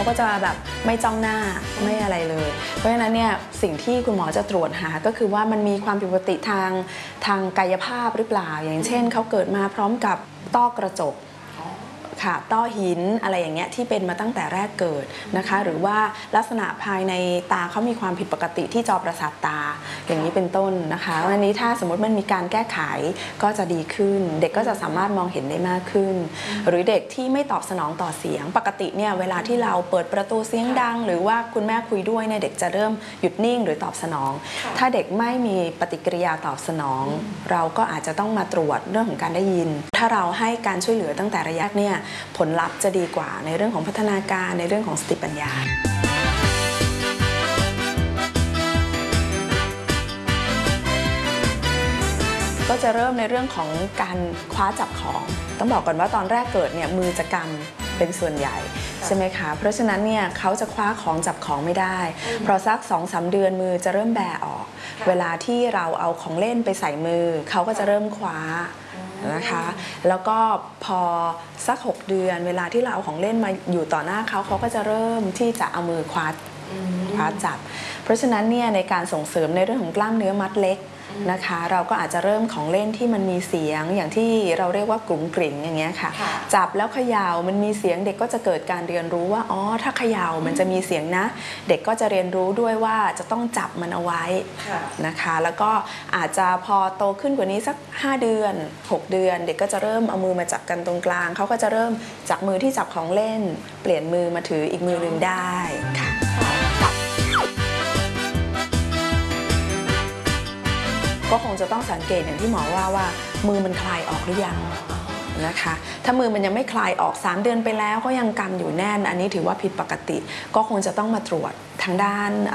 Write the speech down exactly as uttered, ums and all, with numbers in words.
เขาก็จะแบบไม่จ้องหน้าไม่อะไรเลยเพราะฉะนั้นเนี่ยสิ่งที่คุณหมอจะตรวจหาก็คือว่ามันมีความผิดปกติทางทางกายภาพหรือเปล่าอย่างเช่นเขาเกิดมาพร้อมกับต้อกระจกค่ะต้อหินอะไรอย่างเงี้ยที่เป็นมาตั้งแต่แรกเกิดนะคะหรือว่าลักษณะภายในตาเขามีความผิดปกติที่จอประสาทตาอย่างนี้เป็นต้นนะคะวันนี้ถ้าสมมติมันมีการแก้ไขก็จะดีขึ้นเด็กก็จะสามารถมองเห็นได้มากขึ้นหรือเด็กที่ไม่ตอบสนองต่อเสียงปกติเนี่ยเวลาที่เราเปิดประตูเสียงดังหรือว่าคุณแม่คุยด้วยเนี่ยเด็กจะเริ่มหยุดนิ่งหรือตอบสนองถ้าเด็กไม่มีปฏิกิริยาตอบสนองเราก็อาจจะต้องมาตรวจเรื่องของการได้ยินถ้าเราให้การช่วยเหลือตั้งแต่ระยะเนี่ยผลลัพธ์จะดีกว่าในเรื่องของพัฒนาการในเรื่องของสติปัญญาก็จะเริ่มในเรื่องของการคว้าจับของต้องบอกก่อนว่าตอนแรกเกิดเนี่ยมือจะกำเป็นส่วนใหญ่ใช่ไหมคะเพราะฉะนั้นเนี่ยเขาจะคว้าของจับของไม่ได้เพราะสัก สองถึงสาม เดือนมือจะเริ่มแบออกเวลาที่เราเอาของเล่นไปใส่มือเขาก็จะเริ่มคว้านะคะแล้วก็พอสักหกเดือนเวลาที่เราเอาของเล่นมาอยู่ต่อหน้าเขาเขาก็จะเริ่มที่จะเอามือคว้าคว้าจับเพราะฉะนั้นเนี่ยในการส่งเสริมในเรื่องของกล้ามเนื้อมัดเล็กนะคะเราก็อาจจะเริ่มของเล่นที่มันมีเสียงอย่างที่เราเรียกว่ากลุ่มกริ่งอย่างเงี้ยค่ะจับแล้วเขย่ามันมีเสียงเด็กก็จะเกิดการเรียนรู้ว่าอ๋อถ้าเขย่ามันจะมีเสียงนะเด็กก็จะเรียนรู้ด้วยว่าจะต้องจับมันเอาไว้นะคะแล้วก็อาจจะพอโตขึ้นกว่านี้สักห้าเดือนหกเดือนเด็กก็จะเริ่มเอามือมาจับกันตรงกลางเขาก็จะเริ่มจากมือที่จับของเล่นเปลี่ยนมือมาถืออีกมือหนึ่งได้ค่ะก็คงจะต้องสังเกตอย่างที่หมอว่าว่ามือมันคลายออกหรือยังนะคะถ้ามือมันยังไม่คลายออกสามเดือนไปแล้วก็ยังกำอยู่แน่นอันนี้ถือว่าผิดปกติก็คงจะต้องมาตรวจทางด้าน